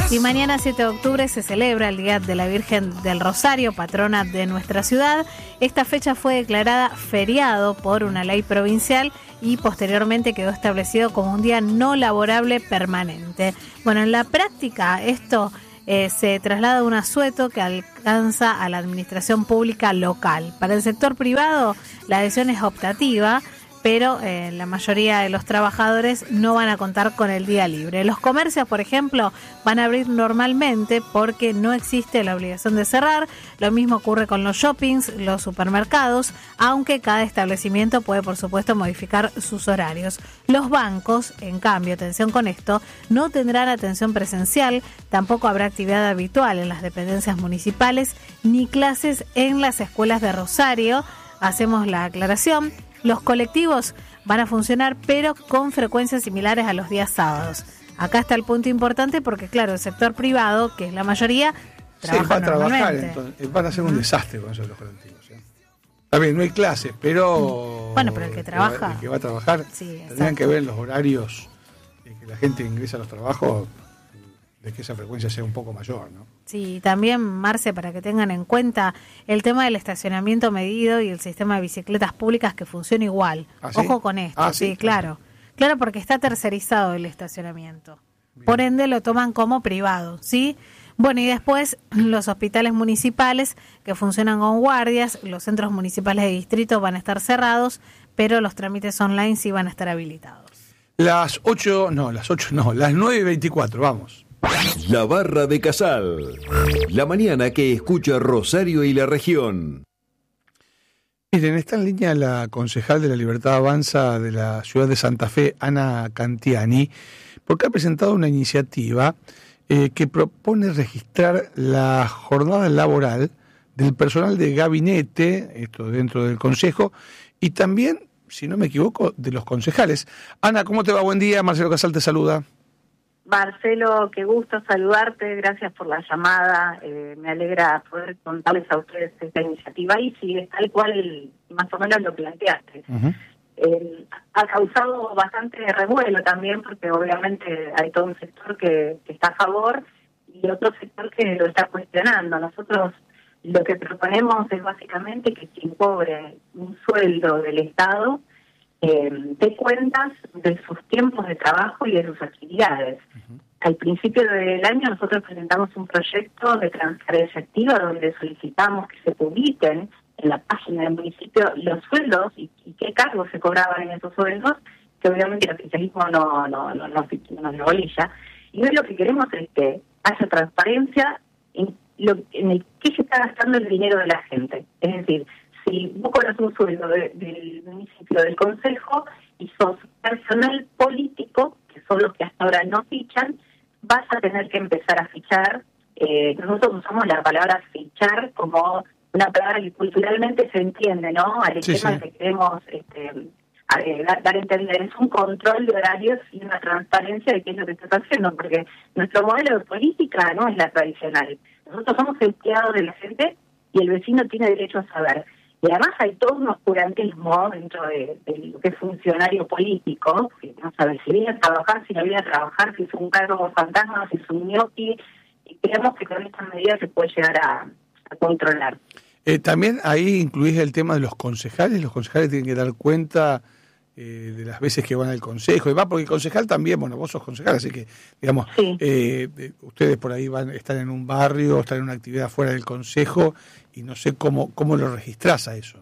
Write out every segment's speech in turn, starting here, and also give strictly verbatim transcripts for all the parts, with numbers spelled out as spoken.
Y mañana siete de octubre se celebra el Día de la Virgen del Rosario, patrona de nuestra ciudad. Esta fecha fue declarada feriado por una ley provincial y posteriormente quedó establecido como un día no laborable permanente. Bueno, en la práctica esto eh, se traslada a un asueto que alcanza a la administración pública local. Para el sector privado la decisión es optativa, pero eh, la mayoría de los trabajadores no van a contar con el día libre. Los comercios, por ejemplo, van a abrir normalmente porque no existe la obligación de cerrar. Lo mismo ocurre con los shoppings, los supermercados, aunque cada establecimiento puede, por supuesto, modificar sus horarios. Los bancos, en cambio, atención con esto, no tendrán atención presencial, tampoco habrá actividad habitual en las dependencias municipales, ni clases en las escuelas de Rosario. Hacemos la aclaración. Los colectivos van a funcionar, pero con frecuencias similares a los días sábados. Acá está el punto importante porque, claro, el sector privado, que es la mayoría, trabaja sí, va a trabajar, normalmente. Entonces, van a ser un uh-huh. desastre con eso de los colectivos. ¿eh? Está bien, no hay clases, pero... Bueno, pero el que trabaja... El que va, el que va a trabajar, sí, tendrían que ver los horarios de que la gente ingresa a los trabajos, de que esa frecuencia sea un poco mayor, ¿no? Sí, también, Marce, para que tengan en cuenta el tema del estacionamiento medido y el sistema de bicicletas públicas que funciona igual. ¿Ah, sí? Ojo con esto, ah, sí, sí, claro. Claro, porque está tercerizado el estacionamiento. Bien. Por ende lo toman como privado, ¿sí? Bueno, y después los hospitales municipales que funcionan con guardias, los centros municipales de distrito van a estar cerrados, pero los trámites online sí van a estar habilitados. Las ocho, no, las ocho no, las nueve y veinticuatro, vamos. La Barra de Casal, la mañana que escucha Rosario y la región. Miren, está en línea la concejal de la Libertad Avanza de la ciudad de Santa Fe, Ana Cantiani, porque ha presentado una iniciativa eh, que propone registrar la jornada laboral del personal de gabinete, esto dentro del consejo, y también, si no me equivoco, de los concejales. Ana, ¿cómo te va? Buen día, Marcelo Casal te saluda. Marcelo, qué gusto saludarte, gracias por la llamada, eh, me alegra poder contarles a ustedes esta iniciativa y si es tal cual más o menos lo planteaste. Uh-huh. Eh, ha causado bastante revuelo también porque obviamente hay todo un sector que, que está a favor y otro sector que lo está cuestionando. Nosotros lo que proponemos es básicamente que quien cobre un sueldo del Estado Eh, dé cuentas de sus tiempos de trabajo y de sus actividades. Uh-huh. Al principio del año nosotros presentamos un proyecto de transparencia activa donde solicitamos que se publiquen en la página del municipio los sueldos y, y qué cargos se cobraban en esos sueldos, que obviamente el oficialismo no no no no nos lo bolilla. Y hoy lo que queremos es que haya transparencia en, lo, en el qué se está gastando el dinero de la gente. Es decir, si vos cobras un sueldo de, del municipio, del consejo, y sos personal político, que son los que hasta ahora no fichan, vas a tener que empezar a fichar. Eh, nosotros usamos la palabra fichar como una palabra que culturalmente se entiende, ¿no? Al sí, tema sí. que queremos este, a, dar, dar a entender. Es un control de horarios y una transparencia de qué es lo que estás haciendo, porque nuestro modelo de política no es la tradicional. Nosotros somos empleados de la gente y el vecino tiene derecho a saber. Y además hay todo un oscurantismo dentro de, de lo que es funcionario político, que no sabe si viene a trabajar, si no viene a trabajar, si es un cargo fantasma, si es un ñoqui, y creemos que con estas medidas se puede llegar a, a controlar. Eh, también ahí incluís el tema de los concejales, los concejales tienen que dar cuenta eh, de las veces que van al consejo, y va porque el concejal también, bueno, vos sos concejal, así que, digamos, sí. eh, ustedes por ahí van, están en un barrio, están en una actividad fuera del consejo, y no sé cómo cómo lo registrás a eso.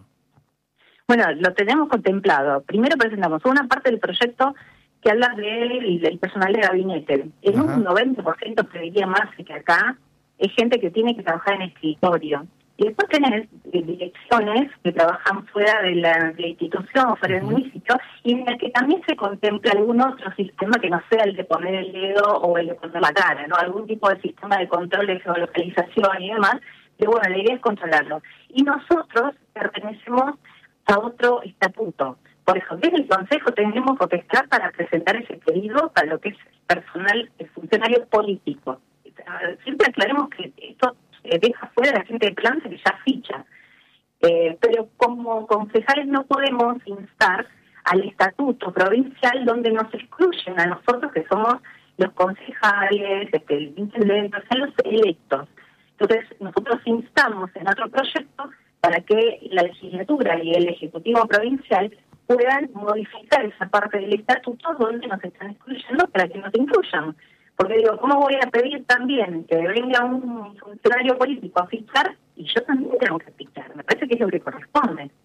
Bueno, lo tenemos contemplado. Primero presentamos una parte del proyecto que habla del, del personal de gabinete. En Ajá. un noventa por ciento te diría más que acá, es gente que tiene que trabajar en escritorio. Y después tenés direcciones que trabajan fuera de la, de la institución, fuera del uh-huh. municipio, y en el que también se contempla algún otro sistema que no sea el de poner el dedo o el de poner la cara, ¿no? Algún tipo de sistema de control de geolocalización y demás, que bueno, la idea es controlarlo. Y nosotros pertenecemos a otro estatuto. Por eso, desde el Consejo tenemos potestad para presentar ese pedido para lo que es personal, el funcionario político. Siempre aclaremos que esto eh, deja fuera a la gente de planta que ya ficha. Eh, pero como concejales no podemos instar al estatuto provincial donde nos excluyen a nosotros que somos los concejales, este, el intendente, o sea, los electos. Entonces, nosotros instamos en otro proyecto para que la legislatura y el Ejecutivo Provincial puedan modificar esa parte del estatuto donde nos están excluyendo para que nos incluyan. Porque digo, ¿cómo voy a pedir también que venga un funcionario político a fichar y yo también tengo que fichar? Me parece que es lo que corresponde.